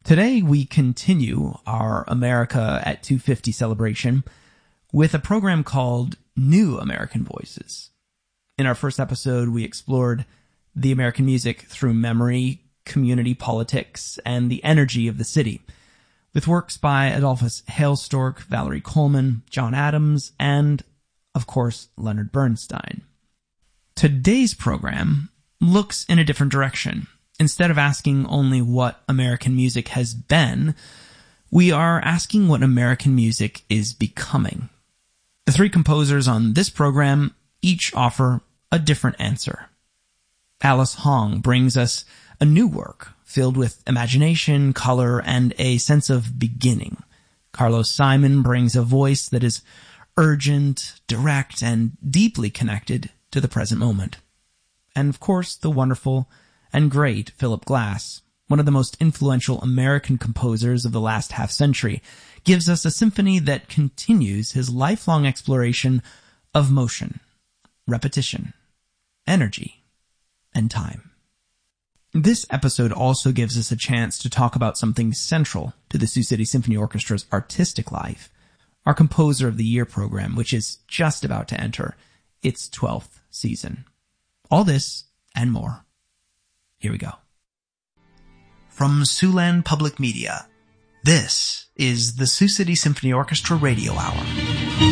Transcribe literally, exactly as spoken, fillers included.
Today we continue our America at two fifty celebration with a program called New American Voices. In our first episode, we explored the American music through memory, community politics, and the energy of the city, with works by Adolphus Hailstork, Valerie Coleman, John Adams, and, of course, Leonard Bernstein. Today's program looks in a different direction. Instead of asking only what American music has been, we are asking what American music is becoming. The three composers on this program each offer a different answer. Alice Hong brings us a new work filled with imagination, color, and a sense of beginning. Carlos Simon brings a voice that is urgent, direct, and deeply connected to the present moment. And of course, the wonderful and great Philip Glass, one of the most influential American composers of the last half century, gives us a symphony that continues his lifelong exploration of motion, repetition, energy, and time. This episode also gives us a chance to talk about something central to the Sioux City Symphony Orchestra's artistic life, our Composer of the Year program, which is just about to enter its twelfth season. All this and more. Here we go. From Siouxland Public Media, this is the Sioux City Symphony Orchestra Radio Hour.